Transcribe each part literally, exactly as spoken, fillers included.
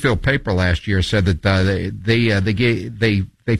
Springfield paper last year said that uh, they they uh, they gave, they they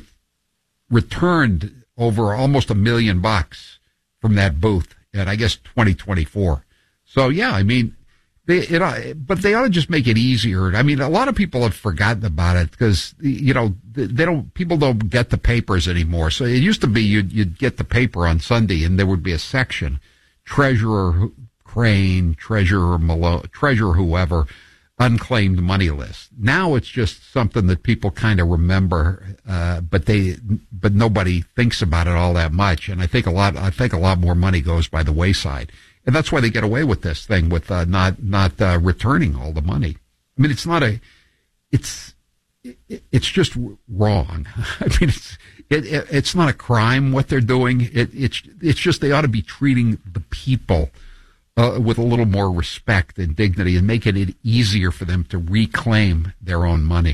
returned over almost a million bucks from that booth at, I guess, twenty twenty-four. So yeah, I mean, they it, uh, but they ought to just make it easier. I mean, a lot of people have forgotten about it because you know they don't people don't get the papers anymore. So it used to be you'd you'd get the paper on Sunday and there would be a section, Treasurer Crane, Treasurer Malone, Treasurer whoever, unclaimed money list. Now it's just something that people kind of remember, uh, but they, but nobody thinks about it all that much. And I think a lot, I think a lot more money goes by the wayside, and that's why they get away with this thing with uh, not not uh, returning all the money. I mean, it's not a, it's it, it's just wrong. I mean, it's it, it, it's not a crime what they're doing. It, it's it's just they ought to be treating the people Uh, with a little more respect and dignity and making it easier for them to reclaim their own money.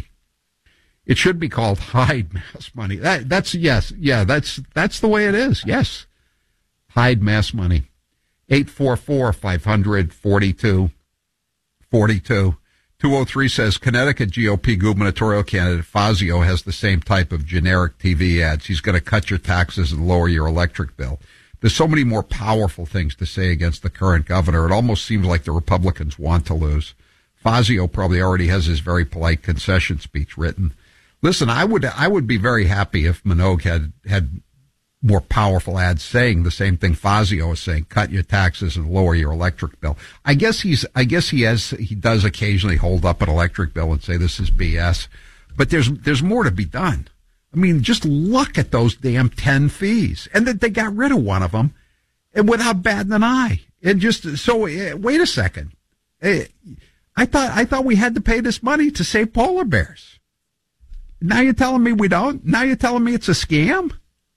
It should be called hide mass money. That, that's, yes, yeah, that's, that's the way it is. Yes. Hide mass money. eight four four, five hundred, forty-two forty-two. two oh three says Connecticut G O P gubernatorial candidate Fazio has the same type of generic T V ads. He's going to cut your taxes and lower your electric bill. There's so many more powerful things to say against the current governor. It almost seems like the Republicans want to lose. Fazio probably already has his very polite concession speech written. Listen, I would I would be very happy if Minogue had had more powerful ads saying the same thing Fazio is saying: cut your taxes and lower your electric bill. I guess he's I guess he has he does occasionally hold up an electric bill and say this is B S, but there's there's more to be done. I mean, just look at those damn ten fees, and that they got rid of one of them, and without batting an eye. And just so, uh, wait a second, uh, I thought I thought we had to pay this money to save polar bears. Now you're telling me we don't? Now you're telling me it's a scam?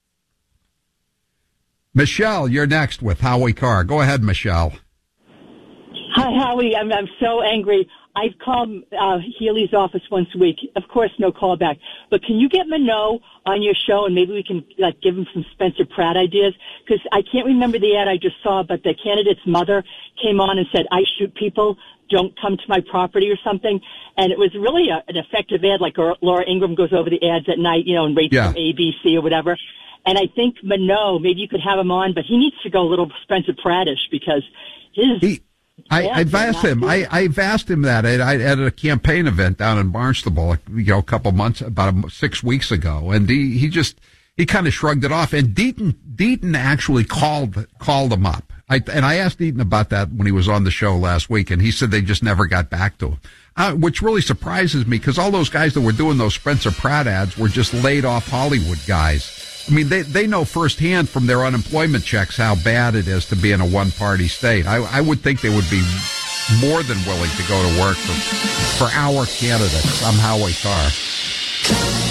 Michelle, you're next with Howie Carr. Go ahead, Michelle. Hi, Howie. I'm I'm so angry. I've called uh, Healy's office once a week. Of course, no callback. But can you get Minot on your show, and maybe we can like give him some Spencer Pratt ideas? Because I can't remember the ad I just saw, but the candidate's mother came on and said, "I shoot people. Don't come to my property," or something. And it was really a, an effective ad. Like Laura Ingraham goes over the ads at night, you know, and rates yeah. them A, B, C, or whatever. And I think Minot, maybe you could have him on, but he needs to go a little Spencer Prattish because his. He- I, I've asked him. I, I've asked him that at, at a campaign event down in Barnstable, you know, a couple months, about six weeks ago, and he, he just he kind of shrugged it off. And Deaton Deaton actually called called him up. I, and I asked Deaton about that when he was on the show last week, and he said they just never got back to him, uh, which really surprises me because all those guys that were doing those Spencer Pratt ads were just laid off Hollywood guys. I mean, they, they know firsthand from their unemployment checks how bad it is to be in a one-party state. I, I would think they would be more than willing to go to work for, for our candidates. I'm Howie Carr.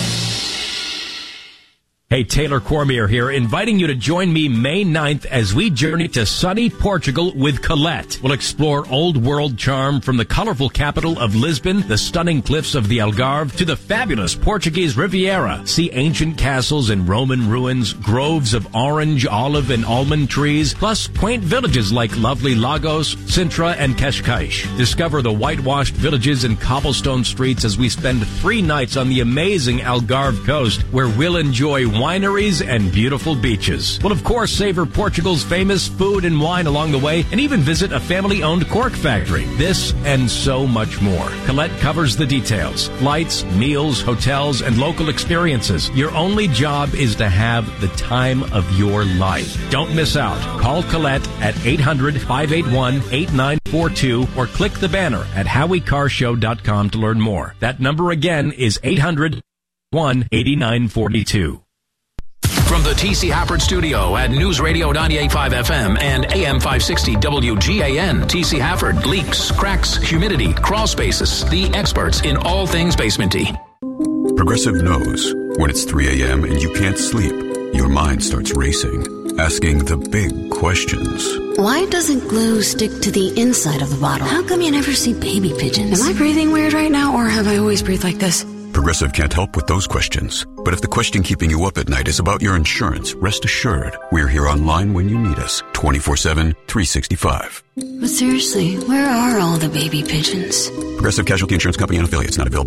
Hey, Taylor Cormier here, inviting you to join me May ninth as we journey to sunny Portugal with Colette. We'll explore old world charm from the colorful capital of Lisbon, the stunning cliffs of the Algarve, to the fabulous Portuguese Riviera. See ancient castles and Roman ruins, groves of orange, olive, and almond trees, plus quaint villages like lovely Lagos, Sintra, and Cascais. Discover the whitewashed villages and cobblestone streets as we spend three nights on the amazing Algarve coast, where we'll enjoy wineries and beautiful beaches. We'll, of course, savor Portugal's famous food and wine along the way, and even visit a family-owned cork factory. This and so much more. Colette covers the details. Flights, meals, hotels, and local experiences. Your only job is to have the time of your life. Don't miss out. Call Colette at eight hundred, five eight one, eight nine four two or click the banner at howie carr show dot com to learn more. That number again is eight hundred, one, eight nine four two. From the T C Hafford Studio at News Radio ninety-eight point five F M and A M five sixty W G A N, T C Hafford, leaks, cracks, humidity, crawl spaces, the experts in all things basementy. Progressive knows when it's three a.m. and you can't sleep, your mind starts racing, asking the big questions. Why doesn't glue stick to the inside of the bottle? How come you never see baby pigeons? Am I breathing weird right now, or have I always breathed like this? Progressive can't help with those questions. But if the question keeping you up at night is about your insurance, rest assured, we're here online when you need us, twenty-four seven, three sixty-five. But seriously, where are all the baby pigeons? Progressive Casualty Insurance Company and affiliates, not available.